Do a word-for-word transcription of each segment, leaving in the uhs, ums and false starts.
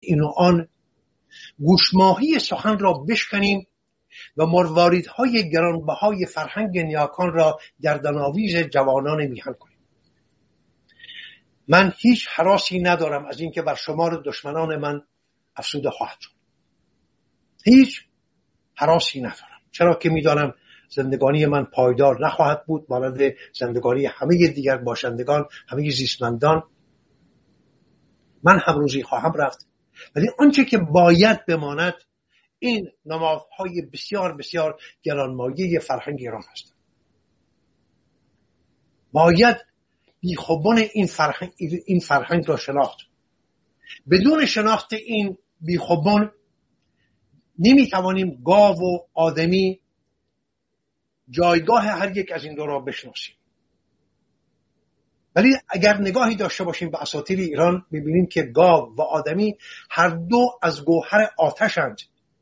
این و آن گوشماهی سخن را بشکنیم و مرواریدهای گرانبهای فرهنگ نیاکان را گردن‌آویز جوانان میهن کنیم. من هیچ هراسی ندارم از اینکه بر شمار دشمنان من افسوده خواهد شد. هیچ هراسی ندارم، چرا که میدانم زندگانی من پایدار نخواهد بود، مانند زندگانی همه دیگر باشندگان، همه زیستمندان. من هم روزی خواهم رفت، ولی آنچه که باید بماند این نمادهای بسیار بسیار گرانمایه فرهنگ ایران هستند. باید بیخوبان این فرهنگ این فرهنگ را شناخت. بدون شناخت این بیخوبان نمیتوانیم گاو و آدمی جایگاه هر یک از این دو را بشناسیم. ولی اگر نگاهی داشته باشیم به اساطیر ایران میبینیم که گاو و آدمی هر دو از گوهر آتشند.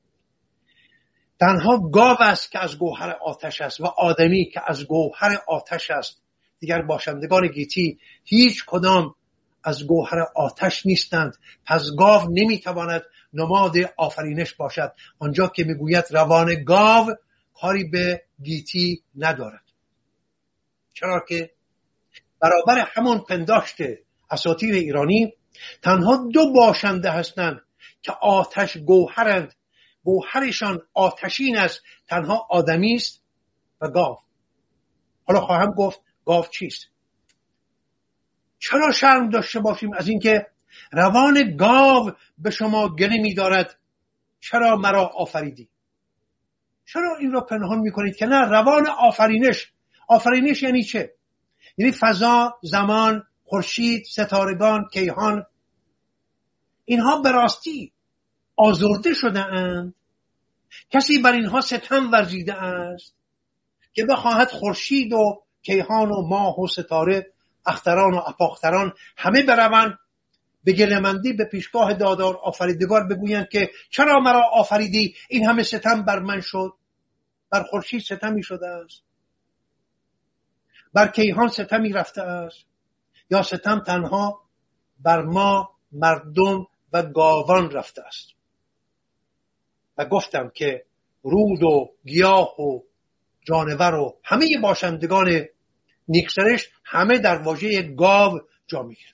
تنها گاو است که از گوهر آتش است و آدمی که از گوهر آتش است. دیگر باشندگان گیتی هیچ کدام از گوهر آتش نیستند. پس گاو نمیتواند نماد آفرینش باشد، آنجا که میگوید روان گاو کاری به گیتی ندارد. چرا که برابر همون پنداشت اساطیر ایرانی تنها دو باشنده هستند که آتش گوهرند، گوهرشان آتشین است، تنها آدمی است و گاو. حالا خواهم گفت گاو چیست. چرا شرم داشته باشیم از اینکه روان گاو به شما گله می دارد چرا مرا آفریدی؟ چرا این را پنهان می کنید که نه، روان آفرینش. آفرینش یعنی چه؟ یعنی فضا، زمان، خورشید، ستارگان، کیهان، اینها به راستی آزرده شده اند. کسی بر اینها ستم ورزیده است که بخواهد خورشید و کیهان و ماه و ستاره، اختران و اپاختران همه بروند به گله‌مندی به پیشگاه دادار آفریدگار بگویند که چرا مرا آفریدی؟ این همه ستم بر من شد. بر خورشید ستمی شده است، بر کیهان ستمی رفته است، یا ستم تنها بر ما مردم و گاوان رفته است. و گفتم که رود و گیاه و جانور و همه باشندگان نیکسرش همه در واژه گاو جا میگیرند.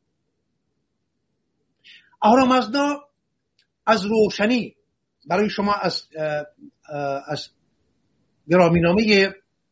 اهورامزدا از روشنی برای شما از از گرامینامه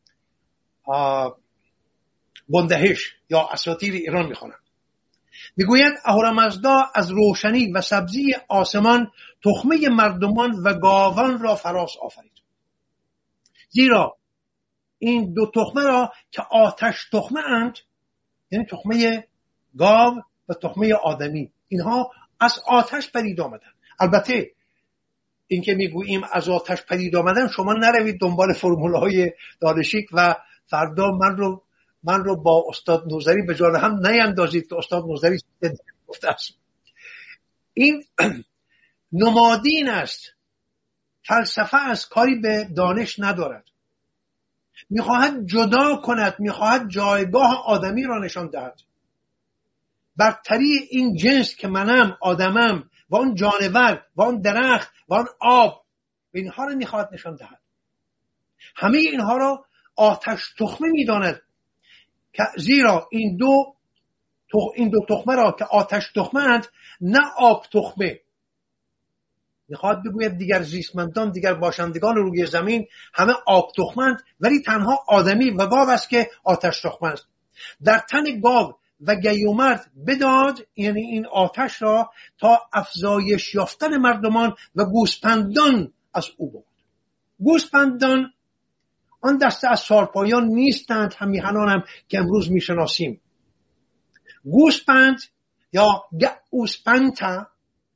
بندهش یا اساطیر ایران میخوانم. میگوید اهورامزدا از روشنی و سبزی آسمان تخمه مردمان و گاوان را فراس آفرید، زیرا این دو تخمه را که آتش تخمه اند، یعنی تخمه گاو و تخمه آدمی، اینها از آتش پدید آمدن. البته این که میگوییم از آتش پدید آمدن، شما نروید دنبال فرمولهای دانشیک و فردا من رو من رو با استاد نوذری به جان هم نیندازید که استاد نوذری گفته است. این نمادین است، فلسفه از کاری به دانش ندارد. میخواهد جدا کند، میخواهد جایگاه آدمی را نشان دهد. برتری این جنس که منم، آدمم و اون جانور و اون درخت و اون آب، اینها رو میخواهد نشان دهد. همه اینها را آتش تخمه میداند، که زیرا این دو این دو تخمه را که آتش تخمه اند، نه آب تخمه. میخواد بگوید دیگر زیستمندان، دیگر باشندگان روی زمین همه آب تخمه اند، ولی تنها آدمی و گاو است که آتش تخمه است. در تن گاو و گیومرد بداد، یعنی این آتش را، تا افزایش یافتن مردمان و گوسپندان از او بود. گوسپندان آن دسته از سارپایان نیستند همیهنان هم که امروز میشناسیم. گوسپند یا گوسپنتا،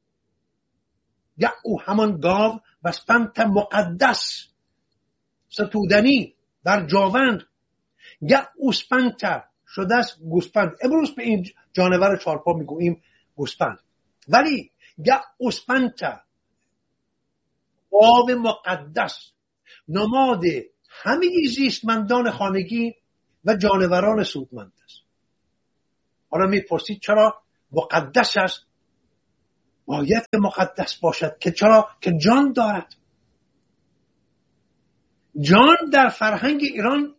گو همان گاو و سپنتا مقدس، ستودنی در جاوند. گوسپنتا شده است گوسپند. امروز به این جانور چارپا میگوییم گوسپند، ولی گوسپنتا گاو مقدس نماد همه زیستمندان خانگی و جانوران سودمند است. حالا میپرسید چرا مقدس است؟ باید مقدس باشد. که چرا؟ که جان دارد. جان در فرهنگ ایران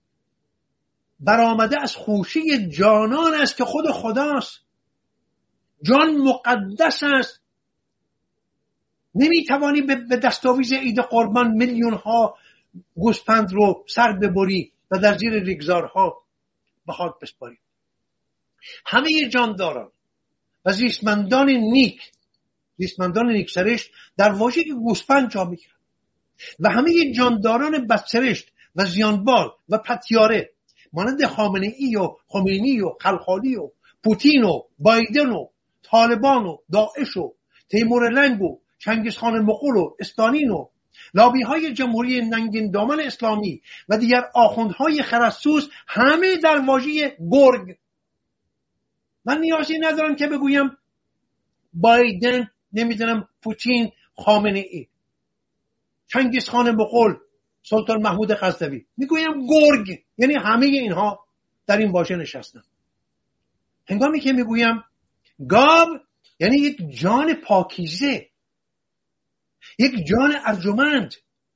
برآمده از خوشی جانان است که خود خداست. جان مقدس است. نمیتوانی به دستاویز عید قربان میلیون ها گوسفند رو سر ببری و در زیر ریگزارها به خاک بسپاری. همه جانداران و زیستمندان نیک، زیستمندان نیک سرشت در واژه گوسفند جا میگیرند و همه جانداران بدسرشت و زیانبار و پتیاره مانند خامنه ای و خمینی و خلخالی و پوتین و بایدن و طالبان و داعش و تیمور لنگ و چنگیزخان مغول و استالین و لابی های جمهوری ننگین دامن اسلامی و دیگر آخوندهای خرسوس همه در واژه گرگ. من نیازی ندارم که بگویم بایدن، نمیدونم پوتین، خامنه ای، چنگیزخان مغول، سلطان محمود غزنوی. میگویم گرگ، یعنی همه اینها در این واژه نشستن. هنگامی که میگویم گاو، یعنی یک جان پاکیزه، یک جان ارجمند،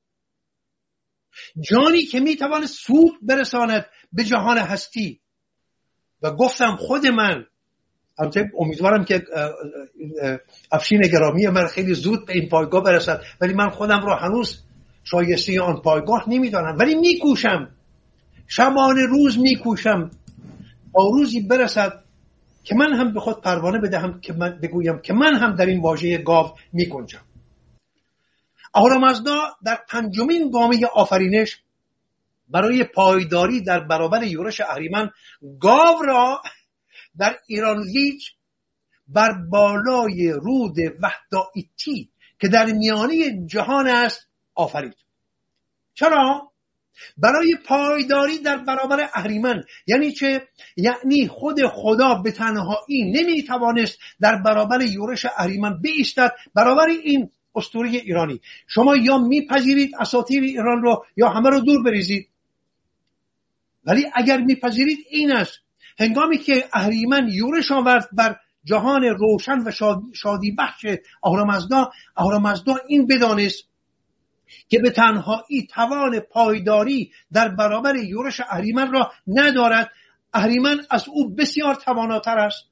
جانی که میتواند سود برساند به جهان هستی. و گفتم خود من، البته امیدوارم که افشین گرامی من خیلی زود به این پایگاه برسد، ولی من خودم رو هنوز شایسته آن پایگاه نمیدانم، ولی میکوشم، شبانه روز میکوشم تا روزی برسد که من هم به خود پروانه بدهم که من بگویم که من هم در این واژه گاو میگنجم. اهورامزدا در پنجمین گامه آفرینش برای پایداری در برابر یورش اهریمن گاو را در ایرانویچ بر بالای رود وحدائیتی که در میانه جهان است آفرید. چرا؟ برای پایداری در برابر اهریمن. یعنی چه؟ یعنی خود خدا به تنهایی نمیتوانست در برابر یورش اهریمن بایستد. برابر این اسطوره ایرانی شما یا میپذیرید اساطیر ایران رو یا همه رو دور بریزید. ولی اگر میپذیرید این است، هنگامی که اهریمن یورش آورد بر جهان روشن و شادی بخش اهورامزدا، اهورامزدا این بدانست که به تنهایی توان پایداری در برابر یورش اهریمن را ندارد. اهریمن از او بسیار تواناتر است.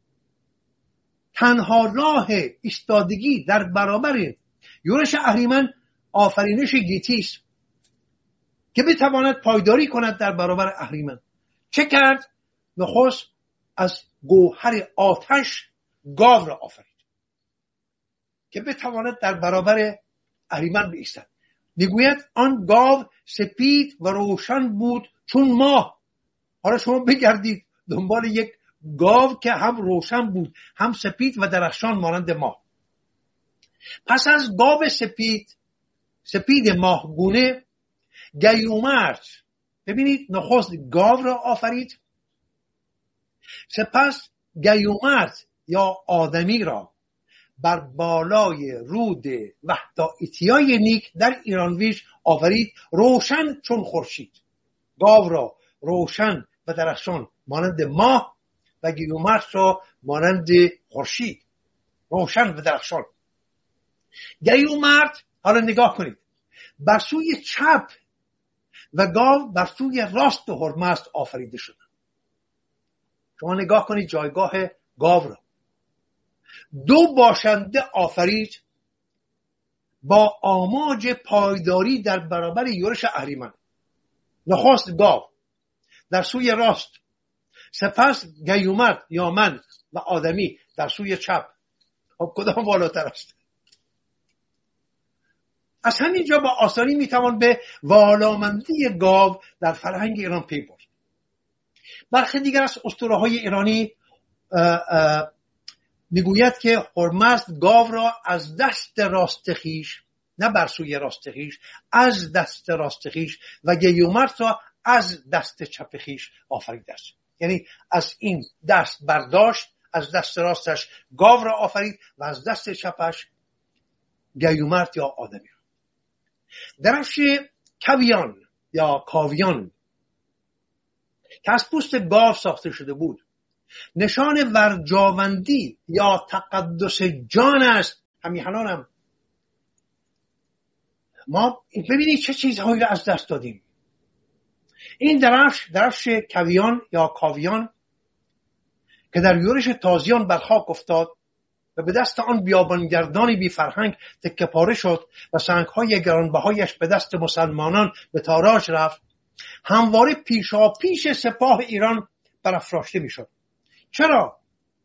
تنها راه ایستادگی در برابر یورش اهریمن آفرینش گیتی است که بتواند پایداری کند در برابر اهریمن. چه کرد؟ نخست از گوهر آتش گاو را آفرید که بتواند در برابر اهریمن بایستد. میگوید آن گاو سپید و روشن بود چون ماه. حالا شما بگردید دنبال یک گاو که هم روشن بود هم سپید و درخشان مانند ماه. پس از گاو سپید سپید ماهگونه گیومرد، ببینید نخست گاو را آفرید، سپس گیومرد یا آدمی را بر بالای رود وحدائیتیای نیک در ایرانویش آفرید، روشن چون خورشید. گاو را روشن و درخشان مانند ماه و گیومرد را مانند خورشید، روشن و درخشان. گیومرد، حالا نگاه کنید، بر سوی چپ و گاو بر سوی راست هرمزد آفریده شد. شما نگاه کنید جایگاه گاو را. دو باشنده آفرید با آماج پایداری در برابر یورش اهریمن. نخست گاو در سوی راست، سپس گیومرد یا من و آدمی در سوی چپ. خب کدام بالاتر است؟ از همینجا با آسانی میتوان به والامندی گاو در فرهنگ ایران پی برد. برخی دیگر از اسطوره‌های ایرانی میگوید که هرمزد گاو را از دست راست خویش، نه بر سوی راست خویش، از دست راست خویش و گیومرد را از دست چپ خویش آفریده است. یعنی از این دست برداشت، از دست راستش گاو را آفرید و از دست چپش گیومرد یا آدمی را. درفش کویان یا کاویان که از پوست گاو ساخته شده بود نشان ورجاوندی یا تقدس جان است. همیهنانم ما ببینید چه چیزهایی را از دست دادیم. این درفش درفش کویان یا کاویان که در یورش تازیان بر خاک افتاد و به دست آن بیابانگردانی بی فرهنگ تکه پاره شد و سنگ‌های گرانبهایش به دست مسلمانان به تاراج رفت، همواره پیشا پیش سپاه ایران برافراشته میشد. چرا؟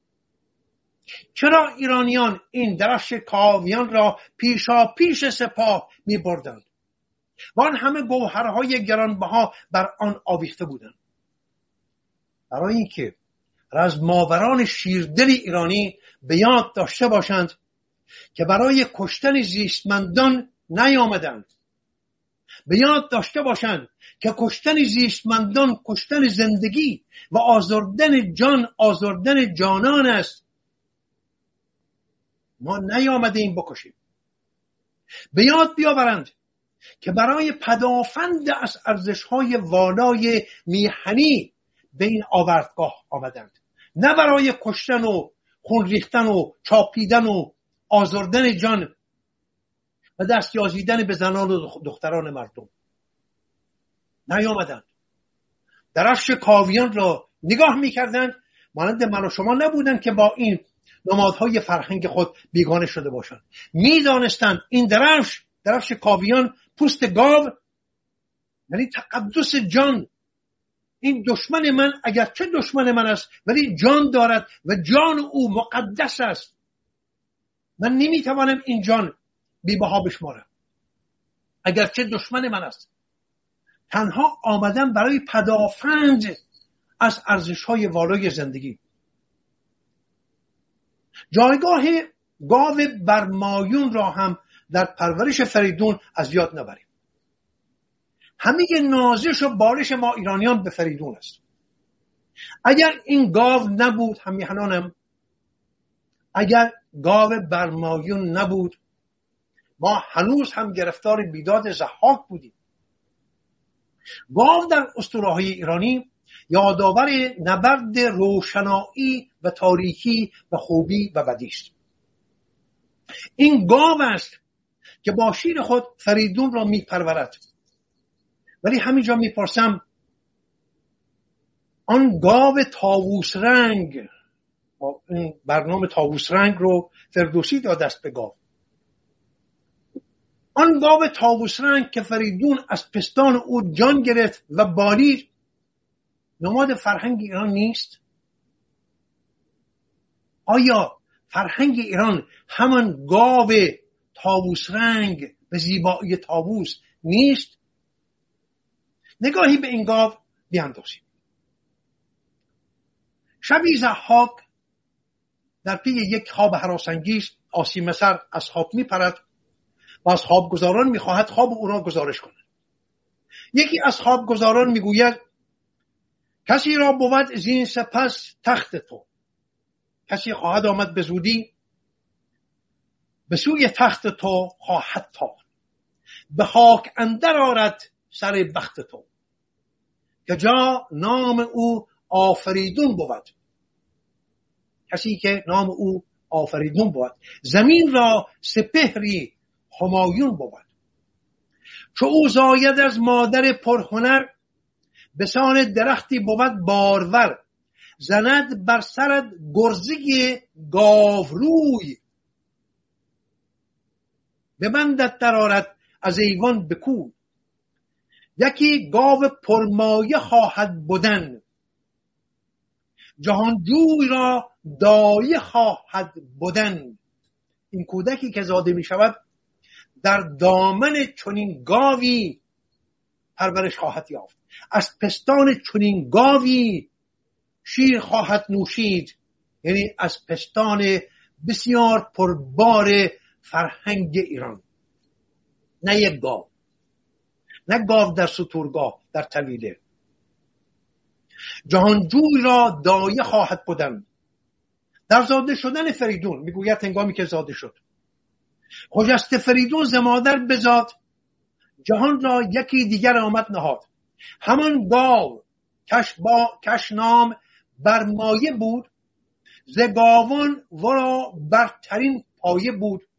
چرا ایرانیان این درفش کاویان را پیشا پیش سپاه می بردند و آن همه گوهرهای گرانبها بر آن آویخته بودند؟ برای اینکه رزماوران شیردل ایرانی به یاد داشته باشند که برای کشتن زیستمندان نیامدند، به یاد داشته باشند که کشتن زیستمندان کشتن زندگی و آزردن جان آزردن جانان است. ما نیامدیم بکشیم. به یاد بیاورند که برای پدافند از ارزش‌های والای میهنی به این آوردگاه آمدند، نه برای کشتن و خون ریختن و چاپیدن و آزردن جان و دست یازیدن به زنان و دختران مردم. نیامدند. درفش کاویان را نگاه میکردند، مانند من و شما نبودند که با این نمادهای فرهنگ خود بیگانه شده باشند. میدانستند این درفش درفش کاویان، پوست گاو، یعنی تقدس جان. این دشمن من اگرچه دشمن من است ولی جان دارد و جان او مقدس است. من نمیتوانم این جان بی بها بشمارم اگرچه دشمن من است. تنها آمدم برای پدافند از ارزش‌های والای زندگی. جایگاه گاو برمایون را هم در پرورش فریدون از یاد نبریم. همه نازش و بارش ما ایرانیان به فریدون است. اگر این گاو نبود همیهنانم، اگر گاو برمایون نبود، ما هنوز هم گرفتار بیداد ضحاک بودیم. گاو در اسطوره‌های ایرانی یادآور نبرد روشنایی و تاریکی و خوبی و بدی است. این گاو است که با شیر خود فریدون را میپرورد. ولی همینجا میپرسم، آن گاو طاووس رنگ، این برنامه طاووس رنگ رو فردوسی داده است به گاو، آن گاو طاووس رنگ که فریدون از پستان او جان گرفت و بالید، نماد فرهنگ ایران نیست؟ آیا فرهنگ ایران همان گاو طاووس رنگ به زیبایی طاووس نیست؟ نگاهی به این گاو بیاندازیم. شبی ضحاک در پی یک خواب هراسانگیز آسیمه سر از خواب میپرد و از خوابگزاران میخواهد خواب او را گزارش کند. یکی از خوابگزاران میگوید کسی را بود زین سپس تخت تو. کسی خواهد آمد به زودی به سوی تخت تو خواهد تاخت، به خاک اندر آرد سر بخت تو، که جا نام او آفریدون بود. کسی که نام او آفریدون بود، زمین را سپهری همایون بود. چو او زاید از مادر پرهنر، بسان درختی بود بارور. زند بر سرت گرزی گاوروی، ببندت در آرد از ایوان بکوی. یکی گاو پرمایه خواهد بودن، جهانجوی را دایه خواهد بودن. این کودکی که زاده می شود در دامن چنین گاوی پرورش خواهد یافت، از پستان چنین گاوی شیر خواهد نوشید، یعنی از پستان بسیار پربار فرهنگ ایران. نه یک گاو، نه گاو در ستورگاه در طویله. جهانجوی را دایه خواهد بودن. در زاده شدن فریدون میگوید هنگامی که زاده شد، خجسته فریدون ز مادر بزاد، جهان را یکی دیگر آمد نهاد. همان گاو کش با کش نام بر مایه بود، ز گاوان ورا برترین پایه بود.